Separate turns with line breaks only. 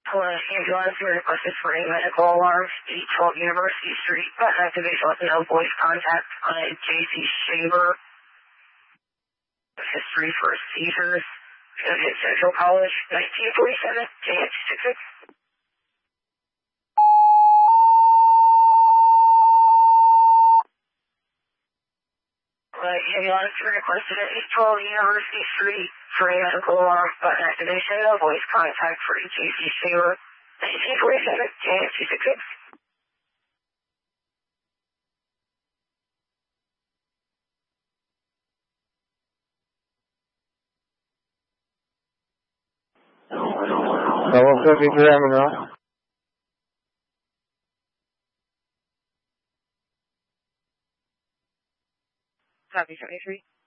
Hello, ambulance, you requested for a medical alarm, 812 University Street, activation with no voice contact on a JC Shaver. History for seizures. Central College, 1947, JH66. Ambulance, you requested at 812 University Street for a medical alarm, activation, no voice contact for a JC Shaver. 1947, JH66.
Level 53, I'm in now.
Copy 73.